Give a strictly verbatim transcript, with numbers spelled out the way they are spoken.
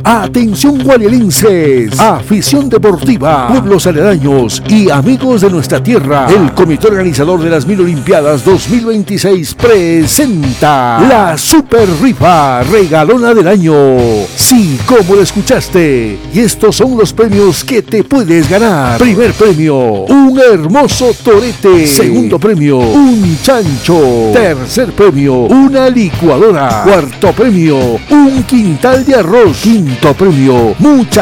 Atención guayalenses, afición deportiva, pueblos aledaños y amigos de nuestra tierra. El comité organizador de las Mil Olimpiadas dos mil veintiséis presenta la Super Rifa Regalona del Año. Sí, como lo escuchaste. Y estos son los premios que te puedes ganar. Primer premio, un hermoso torete. Segundo premio, un chancho. Tercer premio, una licuadora. Cuarto premio, un quintal de arroz. Quinto premio, mucha